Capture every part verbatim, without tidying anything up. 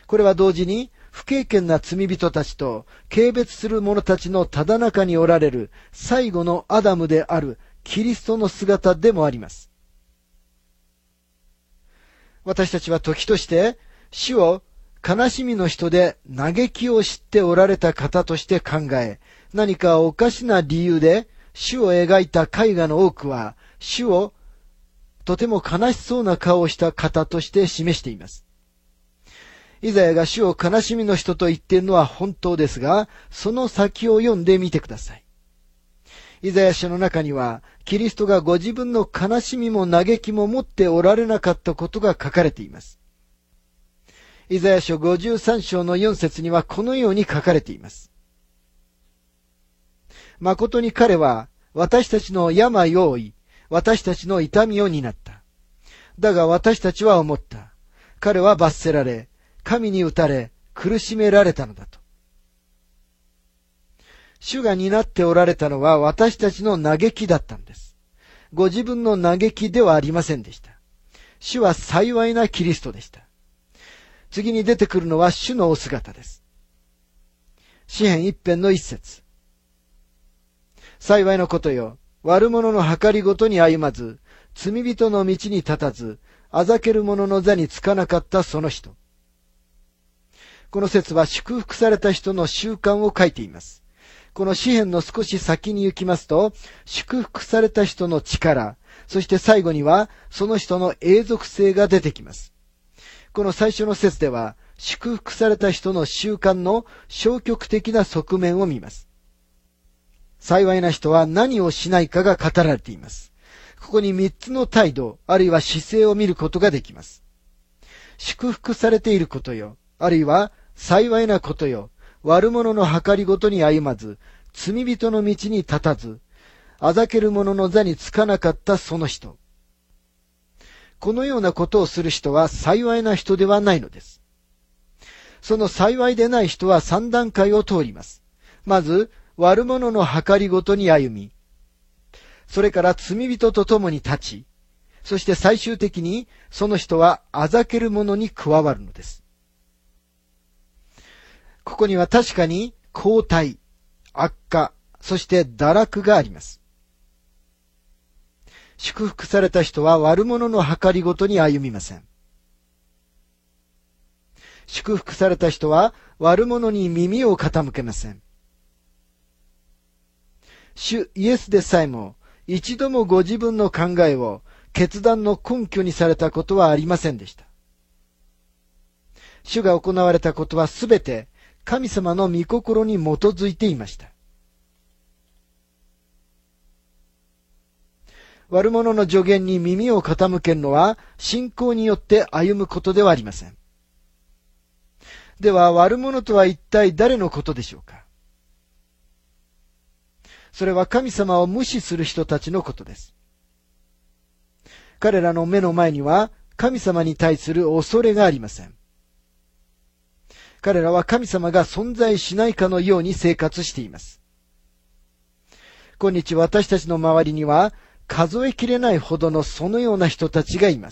これは同時に不敬虔な罪人たちと軽蔑する者たちのただ中におられる最後のアダムであるキリストの姿でもあります。私たちは時として主を悲しみの人で嘆きを知っておられた方として考え、何かおかしな理由で主を描いた絵画の多くは主をとても悲しそうな顔をした方として示しています。イザヤが主を悲しみの人と言っているのは本当ですが、その先を読んでみてください。イザヤ書の中には、キリストがご自分の悲しみも嘆きも持っておられなかったことが書かれています。イザヤ書ごじゅうさん章のよん節にはこのように書かれています。誠に彼は私たちの病を負い、私たちの痛みを担った。だが私たちは思った。彼は罰せられ、神に打たれ、苦しめられたのだと。主が担っておられたのは私たちの嘆きだったんです。ご自分の嘆きではありませんでした。主は幸いなキリストでした。次に出てくるのは主のお姿です。詩編一編の一節。幸いなことよ、悪者の計りごとに歩まず、罪人の道に立たず、あざける者の座につかなかったその人。この説は祝福された人の習慣を書いています。この詩編の少し先に行きますと、祝福された人の力、そして最後にはその人の永続性が出てきます。この最初の説では、祝福された人の習慣の消極的な側面を見ます。幸いな人は何をしないかが語られています。ここに三つの態度、あるいは姿勢を見ることができます。祝福されていることよ、あるいは幸いなことよ、悪者の計りごとに歩まず、罪人の道に立たず、あざける者の座につかなかったその人。このようなことをする人は幸いな人ではないのです。その幸いでない人は三段階を通ります。まず、悪者の計りごとに歩み、それから罪人と共に立ち、そして最終的にその人はあざける者に加わるのです。ここには確かに後退、悪化、そして堕落があります。祝福された人は悪者の計りごとに歩みません。祝福された人は悪者に耳を傾けません。主イエスでさえも一度もご自分の考えを決断の根拠にされたことはありませんでした。主が行われたことはすべて神様の御心に基づいていました。悪者の助言に耳を傾けるのは信仰によって歩むことではありません。では悪者とは一体誰のことでしょうか。それは神様を無視する人たちのことです。彼らの目の前には神様に対する恐れがありません。彼らは神様が存在しないかのように生活しています。今日私たちの周りには数えきれないほどのそのような人たちがいます。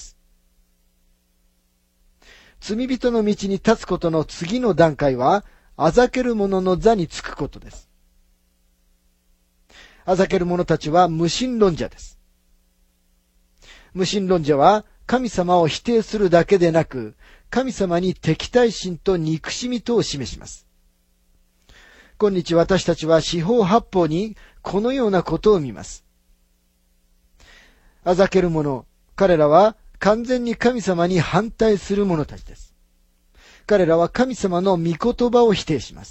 罪人の道に立つことの次の段階は、あざける者の座につくことです。あざける者たちは無神論者です。無神論者は神様を否定するだけでなく、神様に敵対心と憎しみとを示します。今日私たちは四方八方にこのようなことを見ます。あざける者、彼らは完全に神様に反対する者たちです。彼らは神様の御言葉を否定します。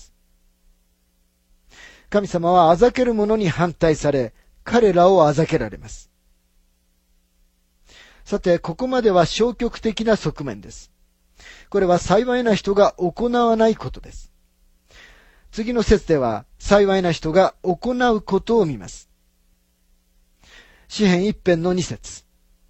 神様はあざける者に反対され、彼らをあざけられます。さて、ここまでは消極的な側面です。これは幸いな人が行わないことです。次の節では幸いな人が行うことを見ます。詩編一編の二節。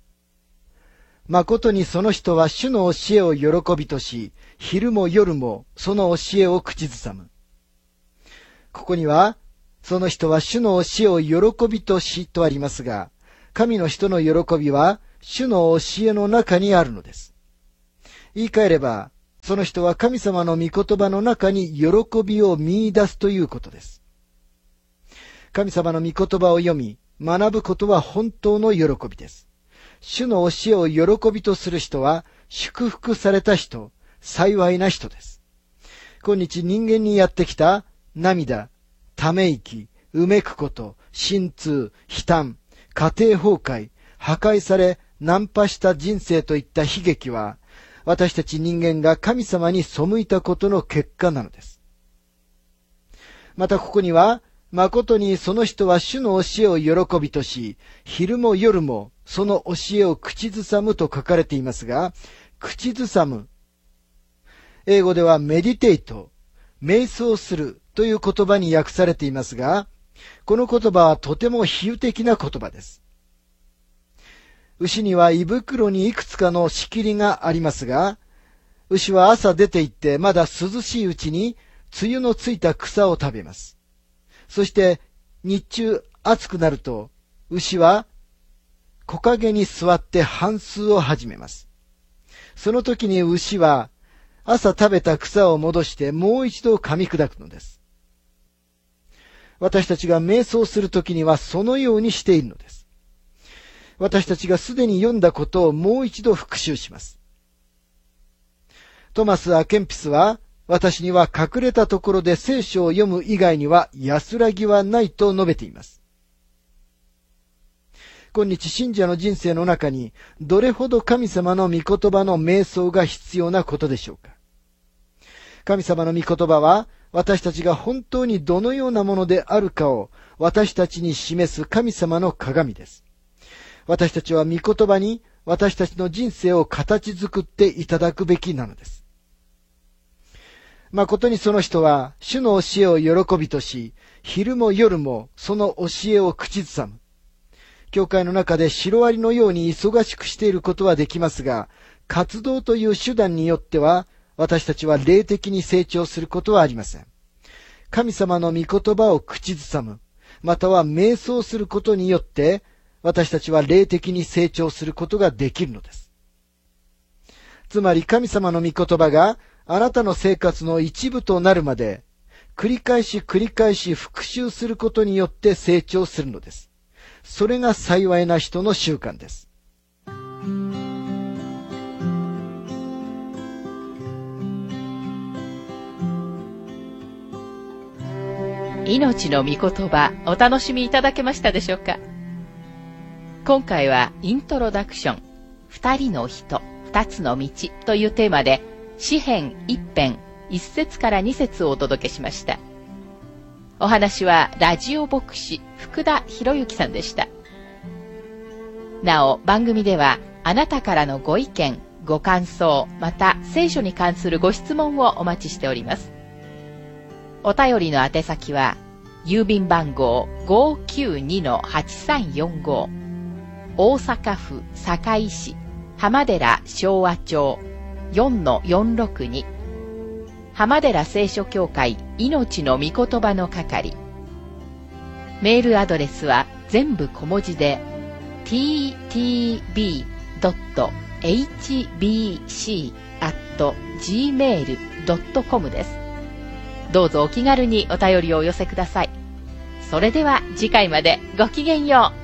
誠にその人は主の教えを喜びとし、昼も夜もその教えを口ずさむ。ここには、その人は主の教えを喜びとしとありますが、神の人の喜びは主の教えの中にあるのです。言い換えれば、 その人は神様の御言葉の中に喜びを見出すということです。神様の御言葉を読み、学ぶことは本当の喜びです。主の教えを喜びとする人は、祝福された人、幸いな人です。今日人間にやってきた涙、ため息、うめくこと、心痛、悲嘆、家庭崩壊、破壊され、ナンパした人生といった悲劇は、私たち人間が神様に背いたことの結果なのです。またここには、誠にその人は主の教えを喜びとし、昼も夜もその教えを口ずさむと書かれていますが、口ずさむ。英語ではメディテイト、瞑想するという言葉に訳されていますが、この言葉はとても比喩的な言葉です。牛には胃袋にいくつかの仕切りがありますが、牛は朝出て行ってまだ涼しいうちに梅雨のついた草を食べます。そして日中暑くなると牛は木陰に座って反芻を始めます。その時に牛は朝食べた草を戻してもう一度噛み砕くのです。私たちが瞑想する時にはそのようにしているのです。私たちがすでに読んだことをもう一度復習します。トマス・アケンピスは、私には隠れたところで聖書を読む以外には安らぎはないと述べています。今日信者の人生の中に、どれほど神様の御言葉の瞑想が必要なことでしょうか。神様の御言葉は、私たちが本当にどのようなものであるかを私たちに示す神様の鏡です。私たちは御言葉に私たちの人生を形作っていただくべきなのです。誠にその人は主の教えを喜びとし、昼も夜もその教えを口ずさむ。教会の中でシロアリのように忙しくしていることはできますが、活動という手段によっては私たちは霊的に成長することはありません。神様の御言葉を口ずさむ、または瞑想することによって私たちは霊的に成長することができるのです。つまり神様の御言葉があなたの生活の一部となるまで、繰り返し繰り返し復習することによって成長するのです。それが幸いな人の習慣です。 命の御言葉、お楽しみいただけましたでしょうか。今回はイントロダクション、二人の人、二つの道というテーマで、詩編一編、一節から二節をお届けしました。お話はラジオ牧師福田博之さんでした。なお、番組ではあなたからのご意見、ご感想、また聖書に関するご質問をお待ちしております。お便りの宛先は、郵便番号 ごーきゅうにのはちさんよんご、大阪府堺市浜寺昭和町 よんのよんろくに、浜寺聖書協会命の御言葉の係。メールアドレスは全部小文字で ティーティービードットエイチビーシーアットジーメールドットコム です。どうぞお気軽にお便りをお寄せください。それでは次回までごきげんよう。